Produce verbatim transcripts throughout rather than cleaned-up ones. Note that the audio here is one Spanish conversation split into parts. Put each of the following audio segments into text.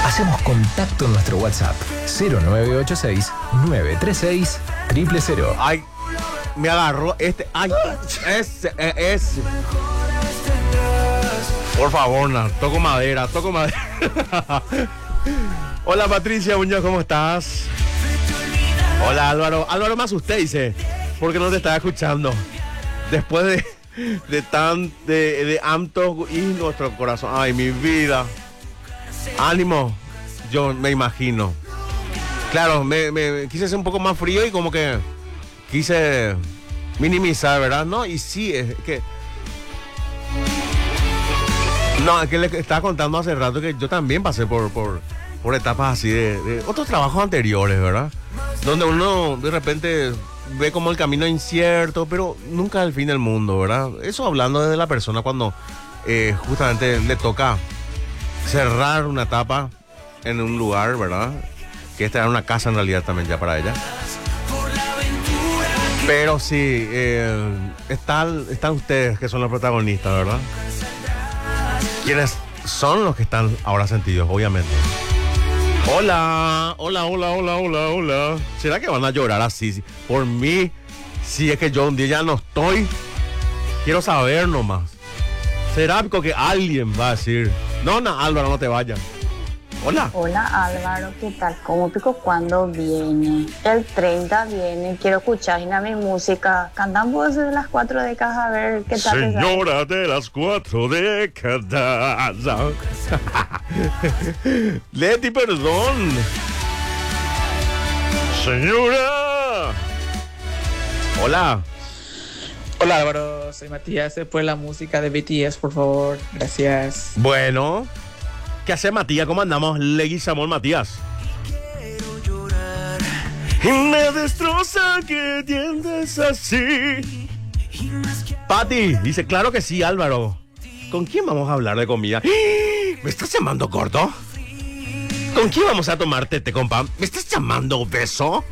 Hacemos contacto en nuestro WhatsApp cero nueve ocho seis, nueve tres seis, cero cero cero. Ay, me agarró este. Ay, ese, ese. Por favor, no, toco madera, toco madera. Hola Patricia Muñoz, ¿cómo estás? Hola Álvaro. Álvaro, me asusté, dice, porque no te estaba escuchando. Después de, de tan, de, de Amto y nuestro corazón. Ay, mi vida. Ánimo, yo me imagino. Claro, me, me quise ser un poco más frío y como que quise minimizar, ¿verdad? No, y sí, es que... No, es que le estaba contando hace rato que yo también pasé por, por, por etapas así de, de otros trabajos anteriores, ¿verdad? Donde uno de repente ve como el camino incierto, pero nunca el fin del mundo, ¿verdad? Eso hablando desde la persona cuando eh, justamente le toca cerrar una etapa en un lugar, ¿verdad? Que esta era una casa en realidad también ya para ella. Pero sí, eh, están, están ustedes que son los protagonistas, ¿verdad? ¿Quiénes son los que están ahora sentidos, obviamente? Hola, hola, hola, hola, hola, hola. ¿Será que van a llorar así? Por mí, si es que yo un día ya no estoy, quiero saber nomás. ¿Será que alguien va a decir, no, no, Álvaro, no te vayas? Hola. Hola Álvaro, ¿qué tal? ¿Cómo pico cuándo viene? El treinta viene, quiero escuchar una mi música. Cantamos desde las cuatro décadas a ver qué tal. Señora de las cuatro décadas. Leti, perdón. Señora. Hola. Hola Álvaro, soy Matías. Después la música de B T S, por favor. Gracias. Bueno. ¿Qué hace Matías? ¿Cómo andamos? Leguizamón, Matías. Y me destroza que tiendes así. Pati dice, claro que sí, Álvaro. ¿Con quién vamos a hablar de comida? ¿Me estás llamando gordo? ¿Con quién vamos a tomar tete, compa? ¿Me estás llamando beso?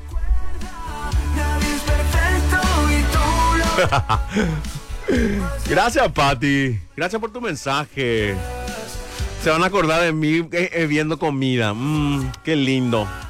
Gracias, Pati. Gracias por tu mensaje. Se van a acordar de mí eh, eh, viendo comida. Mmm, qué lindo.